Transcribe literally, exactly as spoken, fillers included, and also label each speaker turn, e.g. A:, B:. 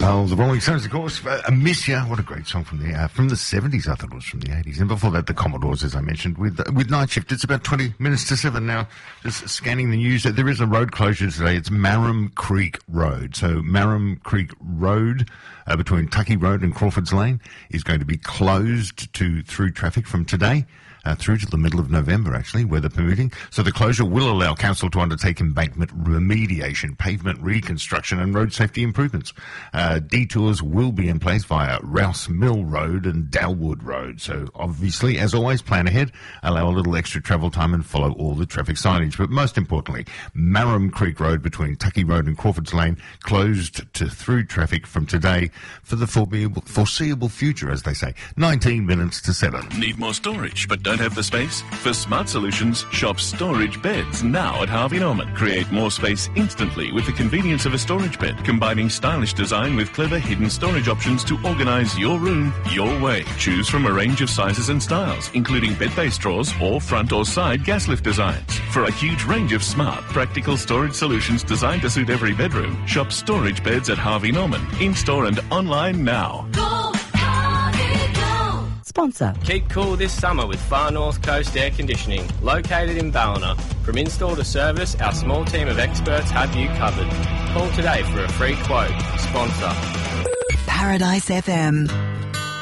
A: Well, the Rolling Stones, of course, uh, I Miss Ya. What a great song from the uh, from the seventies. I thought it was from the eighties. And before that, the Commodores, as I mentioned, with uh, with Night Shift. It's about twenty minutes to seven now. Just scanning the news. There is a road closure today. It's Marram Creek Road. So Marram Creek Road uh, between Tucky Road and Crawfords Lane is going to be closed to through traffic from today. Uh, through to the middle of November, actually, weather permitting. So the closure will allow council to undertake embankment remediation, pavement reconstruction and road safety improvements. Uh, detours will be in place via Rouse Mill Road and Dalwood Road. So obviously, as always, plan ahead, allow a little extra travel time and follow all the traffic signage. But most importantly, Marram Creek Road between Tucky Road and Crawfords Lane closed to through traffic from today for the foreseeable, foreseeable future, as they say. nineteen minutes to seven.
B: Need more storage, but don't have the space? For smart solutions, shop Storage Beds now at Harvey Norman. Create more space instantly with the convenience of a storage bed, combining stylish design with clever hidden storage options to organise your room your way. Choose from a range of sizes and styles, including bed-based drawers or front or side gas lift designs. For a huge range of smart, practical storage solutions designed to suit every bedroom, shop Storage Beds at Harvey Norman, in-store and online now.
C: Go, Harvey, go!
D: Sponsor.
E: Keep cool this summer with Far North Coast Air Conditioning, located in Ballina. From install to service, our small team of experts have you covered. Call today for a free quote. Sponsor.
D: Paradise F M.